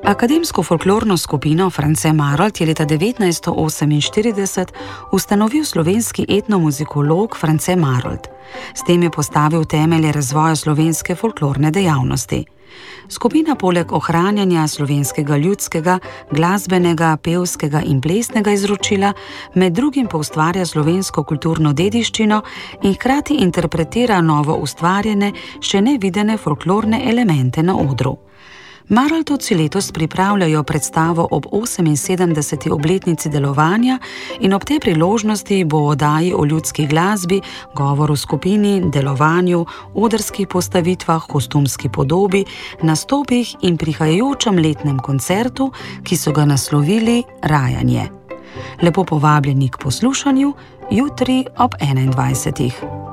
Akademsko folklorno skupino France Marolt je leta 1948 ustanovil slovenski etnomuzikolog France Marolt. S tem je postavil temelje razvoja slovenske folklorne dejavnosti. Skupina poleg ohranjanja slovenskega ljudskega, glasbenega, pevskega in plesnega izročila med drugim poustvarja slovensko kulturno dediščino in hkrati interpretira novo ustvarjene, še nevidene folklorne elemente na odru. Maroltovci letos pripravljajo predstavo ob 78. obletnici delovanja in ob tej priložnosti bo o oddaji o ljudski glasbi, govoru skupini, delovanju, odrskih postavitvah, kostumski podobi, nastopih in prihajajočem letnem koncertu, ki so ga naslovili Rajanje. Lepo povabljeni k poslušanju jutri ob 21.